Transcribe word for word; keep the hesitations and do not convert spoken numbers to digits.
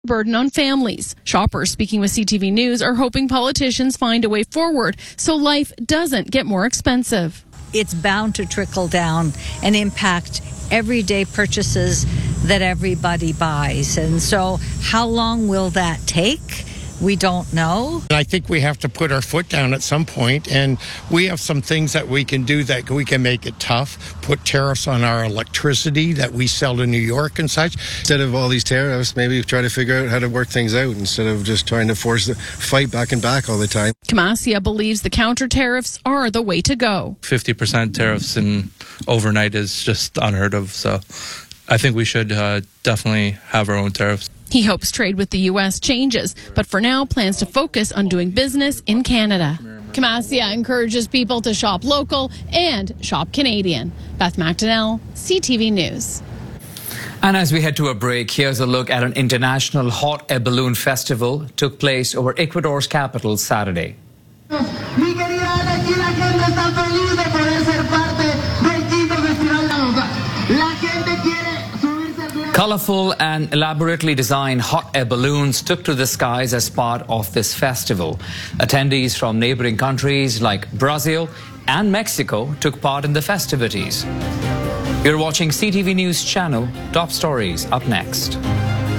burden on families. Shoppers speaking with C T V News are hoping politicians find a way forward so life doesn't get more expensive. It's bound to trickle down and impact everyday purchases that everybody buys. And so how long will that take? We don't know. I think we have to put our foot down at some point, and we have some things that we can do that we can make it tough, put tariffs on our electricity that we sell to New York and such. Instead of all these tariffs, maybe try to figure out how to work things out instead of just trying to force the fight back and back all the time. Camasia believes the counter tariffs are the way to go. fifty percent tariffs in overnight is just unheard of, so I think we should uh, definitely have our own tariffs. He hopes trade with the U S changes, but for now plans to focus on doing business in Canada. Camasia encourages people to shop local and shop Canadian. Beth McDonnell, C T V News. And as we head to a break, here's a look at an international hot air balloon festival took place over Ecuador's capital Saturday. Colorful and elaborately designed hot air balloons took to the skies as part of this festival. Attendees from neighboring countries like Brazil and Mexico took part in the festivities. You're watching C T V News Channel. Top stories up next.